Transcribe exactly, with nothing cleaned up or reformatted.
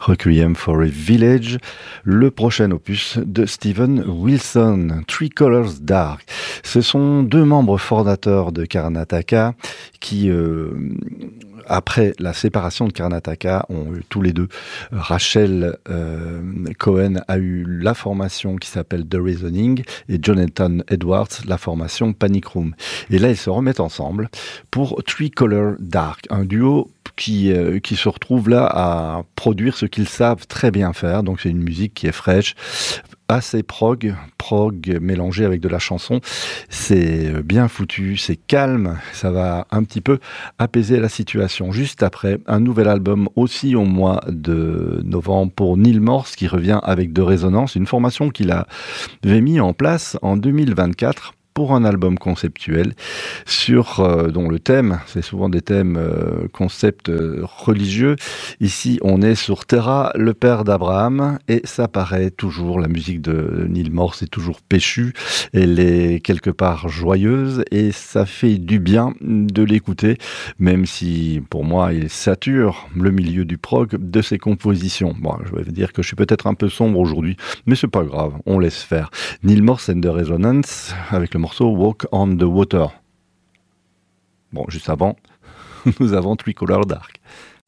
Requiem for a Village, le prochain opus de Steven Wilson, Three Colors Dark. Ce sont deux membres fondateurs de Karnataka qui, euh, après la séparation de Karnataka, ont eu tous les deux. Rachel euh, Cohen a eu la formation qui s'appelle The Reasoning et Jonathan Edwards la formation Panic Room. Et là, ils se remettent ensemble pour Three Colors Dark, un duo qui, euh, qui se retrouve là à produire ce qu'ils savent très bien faire. Donc c'est une musique qui est fraîche, assez prog, prog mélangé avec de la chanson. C'est bien foutu, c'est calme, ça va un petit peu apaiser la situation. Juste après, un nouvel album aussi au mois de novembre pour Neil Morse qui revient avec De Résonance, une formation qu'il avait mis en place en deux mille vingt-quatre pour un album conceptuel sur euh, dont le thème, c'est souvent des thèmes euh, concepts euh, religieux. Ici, on est sur Terra, le père d'Abraham, et ça paraît toujours, la musique de Neil Morse est toujours péchue, elle est quelque part joyeuse, et ça fait du bien de l'écouter, même si, pour moi, il sature le milieu du prog de ses compositions. Bon, je vais dire que je suis peut-être un peu sombre aujourd'hui, mais c'est pas grave, on laisse faire. Neil Morse and the Resonance, avec le morceau Walk on the Water. Bon, juste avant, nous avons Three Colors Dark.